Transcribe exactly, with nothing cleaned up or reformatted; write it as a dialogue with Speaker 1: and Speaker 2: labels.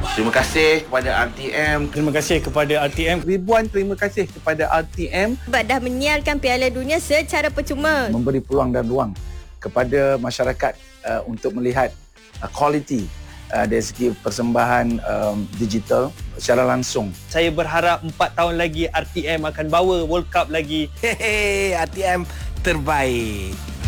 Speaker 1: Terima kasih kepada R T M.
Speaker 2: Terima kasih kepada R T M.
Speaker 3: Ribuan terima kasih kepada R T M
Speaker 4: sebab dah menyiarkan Piala Dunia secara percuma.
Speaker 3: memberi peluang dan ruang kepada masyarakat uh, untuk melihat uh, kualiti uh, dari segi persembahan um, digital secara langsung.
Speaker 2: Saya berharap empat tahun lagi R T M akan bawa World Cup lagi.
Speaker 5: Hehe, R T M terbaik.